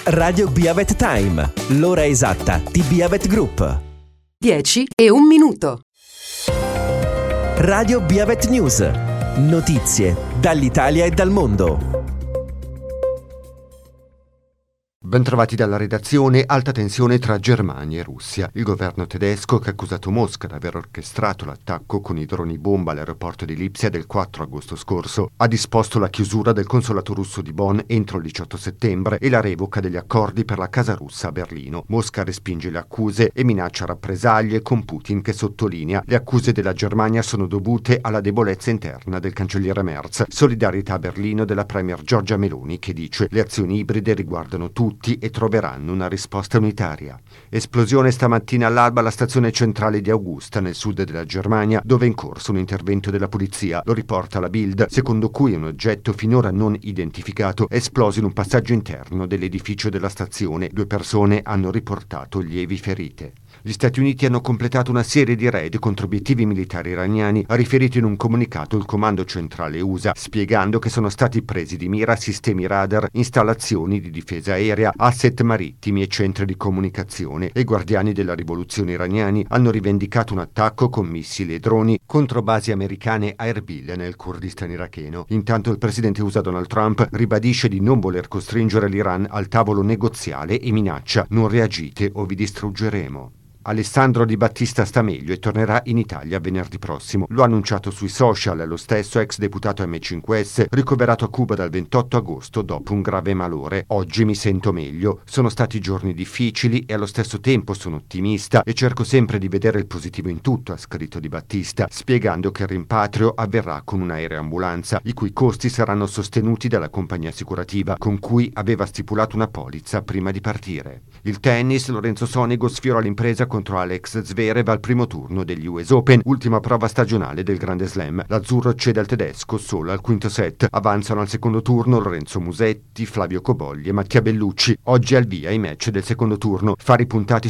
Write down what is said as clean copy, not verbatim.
Radio Biavet Time, l'ora esatta di Biavet Group. 10 e 1 minuto. Radio Biavet News, notizie dall'Italia e dal mondo. Bentrovati dalla redazione. Alta tensione tra Germania e Russia. Il governo tedesco, che ha accusato Mosca di aver orchestrato l'attacco con i droni bomba all'aeroporto di Lipsia del 4 agosto scorso, ha disposto la chiusura del consolato russo di Bonn entro il 18 settembre e la revoca degli accordi per la casa russa a Berlino. Mosca respinge le accuse e minaccia rappresaglie, con Putin che sottolinea: le accuse della Germania sono dovute alla debolezza interna del cancelliere Merz. Solidarietà a Berlino della premier Giorgia Meloni, che dice: le azioni ibride riguardano tutti e troveranno una risposta unitaria. Esplosione stamattina all'alba alla stazione centrale di Augusta, nel sud della Germania, dove è in corso un intervento della polizia. Lo riporta la Bild, secondo cui un oggetto finora non identificato è esploso in un passaggio interno dell'edificio della stazione. 2 persone hanno riportato lievi ferite. Gli Stati Uniti hanno completato una serie di raid contro obiettivi militari iraniani, ha riferito in un comunicato il comando centrale USA, spiegando che sono stati presi di mira sistemi radar, installazioni di difesa aerea, asset marittimi e centri di comunicazione. I guardiani della rivoluzione iraniani hanno rivendicato un attacco con missili e droni contro basi americane a Erbil nel Kurdistan iracheno. Intanto il presidente USA Donald Trump ribadisce di non voler costringere l'Iran al tavolo negoziale e minaccia: non reagite o vi distruggeremo. Alessandro Di Battista sta meglio e tornerà in Italia venerdì prossimo. Lo ha annunciato sui social lo stesso ex deputato M5S, ricoverato a Cuba dal 28 agosto dopo un grave malore. Oggi mi sento meglio. Sono stati giorni difficili e allo stesso tempo sono ottimista e cerco sempre di vedere il positivo in tutto, ha scritto Di Battista, spiegando che il rimpatrio avverrà con un'aereambulanza, i cui costi saranno sostenuti dalla compagnia assicurativa con cui aveva stipulato una polizza prima di partire. Il tennis, Lorenzo Sonego sfiora l'impresa contro Alex Zverev al primo turno degli US Open, ultima prova stagionale del Grande Slam. L'azzurro cede al tedesco solo al quinto set. Avanzano al secondo turno Lorenzo Musetti, Flavio Cobogli e Mattia Bellucci. Oggi al via i match del secondo turno. Fari puntati